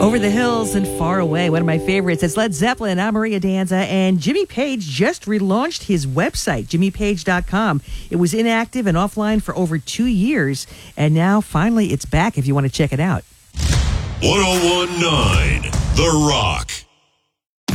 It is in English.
Over the Hills and Far Away, one of my favorites. It's Led Zeppelin, I'm Maria Danza, and Jimmy Page just relaunched his website, jimmypage.com. It was inactive and offline for over 2 years, and now finally it's back if you want to check it out. 1019 The Rock.